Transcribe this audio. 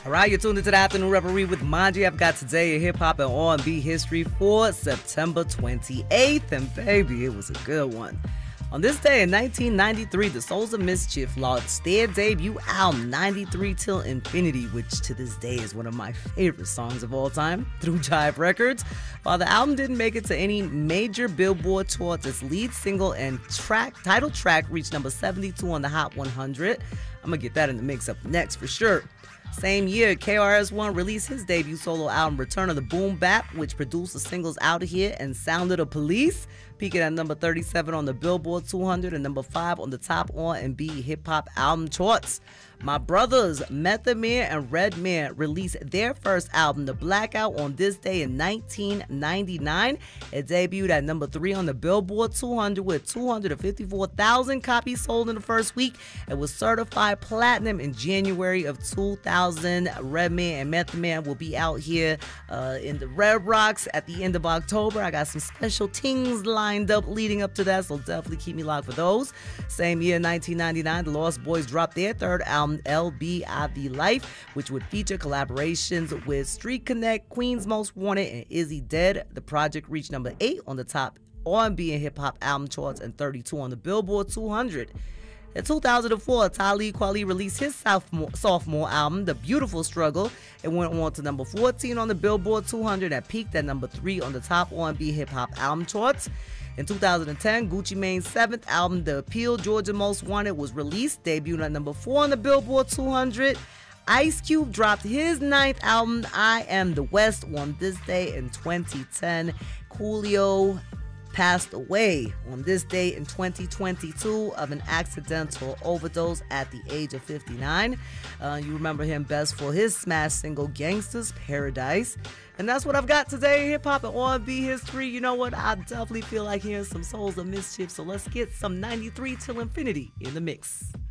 All right, you're tuned into the Afternoon Reverie with Manji. I've got today a hip-hop and R&B history for September 28th, and baby, it was a good one. On this day in 1993, the Souls of Mischief launched their debut album, 93 Till Infinity, which to this day is one of my favorite songs of all time, through Jive Records. While the album didn't make it to any major Billboard charts, its lead single and title track reached number 72 on the Hot 100. I'm gonna get that in the mix up next for sure. Same year, KRS-One released his debut solo album, Return of the Boom Bap, which produced the singles Out of Here and Sound of the Police, peaking at number 37 on the Billboard 200 and number 5 on the top R&B hip-hop album charts. My brothers, Method Man and Redman, released their first album, The Blackout, on this day in 1999. It debuted at number 3 on the Billboard 200 with 254,000 copies sold in the first week. It was certified platinum in January of 2000. Redman and Method Man will be out here in the Red Rocks at the end of October. I got some special things lined up leading up to that, so definitely keep me locked for those. Same year, 1999, the Lost Boys dropped their third album, LBIV Life, which would feature collaborations with Street Connect, Queen's Most Wanted, and Izzy Dead. The project reached number 8 on the top R&B and hip-hop album charts and 32 on the Billboard 200. In 2004, Talib Kweli released his sophomore album, The Beautiful Struggle. It went on to number 14 on the Billboard 200 and peaked at number 3 on the top R&B hip-hop album charts. In 2010, Gucci Mane's 7th album, The Appeal, Georgia Most Wanted, was released, debuting at number 4 on the Billboard 200. Ice Cube dropped his 9th album, I Am the West, on this day in 2010. Coolio passed away on this day in 2022 of an accidental overdose at the age of 59. You remember him best for his smash single, Gangsta's Paradise. And that's what I've got today in hip-hop and R&B history. You know what? I definitely feel like hearing some Souls of Mischief, so let's get some 93 Till Infinity in the mix.